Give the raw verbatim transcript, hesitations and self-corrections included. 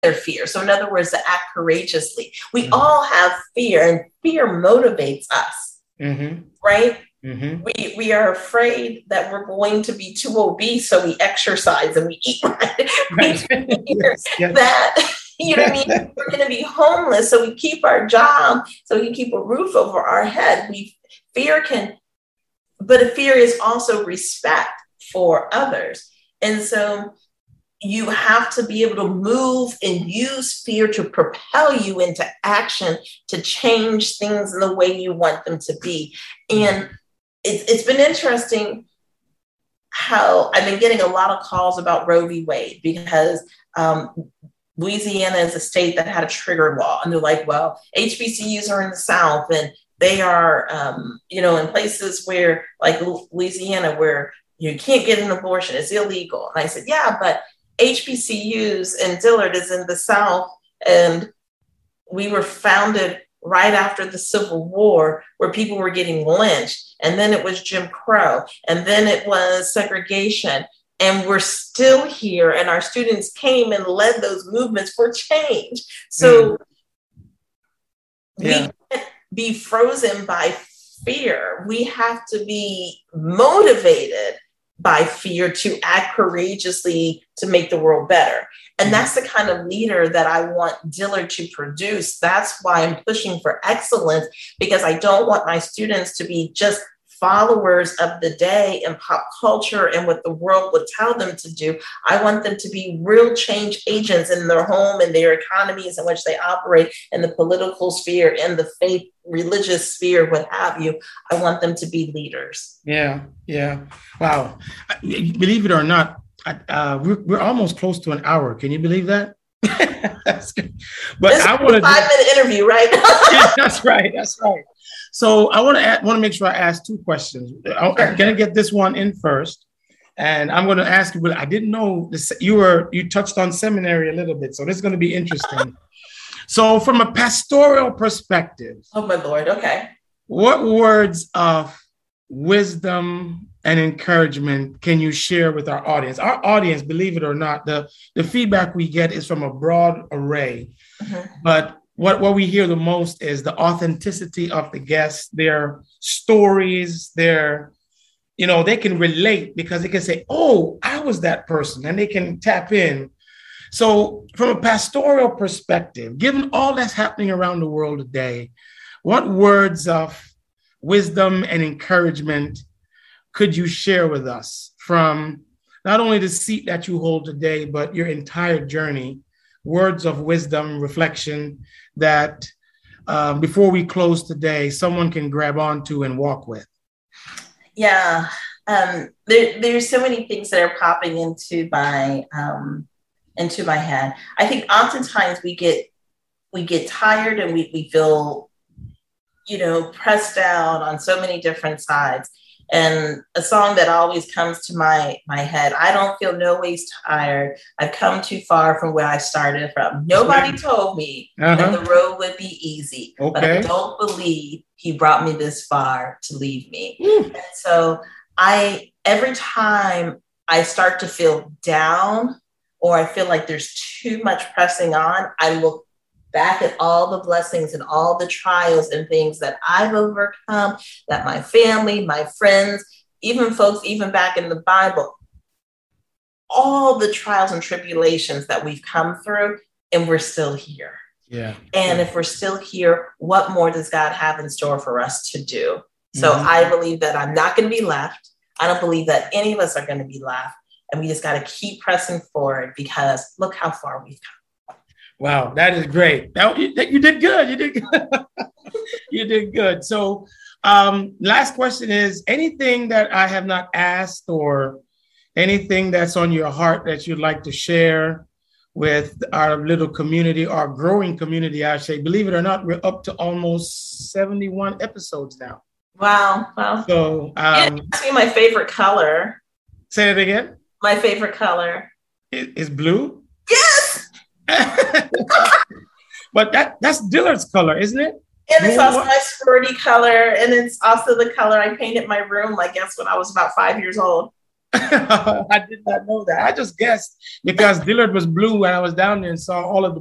their fear. So in other words, to act courageously. We mm-hmm. all have fear, and fear motivates us, mm-hmm. right? Mm-hmm. We we are afraid that we're going to be too obese, so we exercise and we eat right. We fear yes, yes. that, you know what I mean? We're going to be homeless, so we keep our job, so we can keep a roof over our head. We fear can, but fear is also respect for others. And so you have to be able to move and use fear to propel you into action, to change things in the way you want them to be. And it, it's been interesting how I've been getting a lot of calls about Roe v. Wade, because um, Louisiana is a state that had a trigger law. And they're like, well, H B C Us are in the South, and they are, um, you know, in places where, like Louisiana, where you can't get an abortion, it's illegal. And I said, yeah, but H B C Us and Dillard is in the South, and we were founded right after the Civil War, where people were getting lynched, and then it was Jim Crow, and then it was segregation, and we're still here, and our students came and led those movements for change. So mm. yeah. we can't be frozen by fear. We have to be motivated by fear to act courageously to make the world better. And that's the kind of leader that I want Dillard to produce. That's why I'm pushing for excellence, because I don't want my students to be just followers of the day and pop culture and what the world would tell them to do. I want them to be real change agents in their home and their economies in which they operate, in the political sphere, in the faith, religious sphere, what have you. I want them to be leaders. Yeah, yeah. Wow. Believe it or not, uh, we're, we're almost close to an hour. Can you believe that? That's good. But this I want to five minute interview, right? Yeah, that's right. That's right. So I want to want to make sure I ask two questions. I'm going to get this one in first, and I'm going to ask you. Well, I didn't know this, you were you touched on seminary a little bit, so this is going to be interesting. So, from a pastoral perspective, oh my Lord, okay, what words of wisdom and encouragement can you share with our audience? Our audience, believe it or not, the the feedback we get is from a broad array, mm-hmm. but What, what we hear the most is the authenticity of the guests, their stories, their, you know, they can relate because they can say, oh, I was that person, and they can tap in. So from a pastoral perspective, given all that's happening around the world today, what words of wisdom and encouragement could you share with us from not only the seat that you hold today, but your entire journey? Words of wisdom, reflection that um, before we close today, someone can grab onto and walk with. Yeah, um, there, there's so many things that are popping into my um, into my head. I think oftentimes we get we get tired and we we feel, you know, pressed down on so many different sides. And a song that always comes to my, my head, I don't feel no ways tired. I've come too far from where I started from. Nobody told me uh-huh. that the road would be easy, okay. but I don't believe he brought me this far to leave me. Mm. And so I, every time I start to feel down or I feel like there's too much pressing on, I look back at all the blessings and all the trials and things that I've overcome, that my family, my friends, even folks, even back in the Bible, all the trials and tribulations that we've come through, and we're still here. Yeah. And yeah. if we're still here, what more does God have in store for us to do? So mm-hmm. I believe that I'm not going to be left. I don't believe that any of us are going to be left. And we just got to keep pressing forward, because look how far we've come. Wow, that is great. That, you, you did good. You did good. You did good. So um, last question is, anything that I have not asked or anything that's on your heart that you'd like to share with our little community, our growing community, I say, believe it or not, we're up to almost seventy-one episodes now. Wow. Wow. So um, you asked me my favorite color. Say it again. My favorite color is, is blue. Yes. But that that's Dillard's color, isn't it? And it's also my sorority color, and it's also the color I painted my room, I guess, when I was about five years old. I did not know that. I just guessed because Dillard was blue when I was down there and saw all of the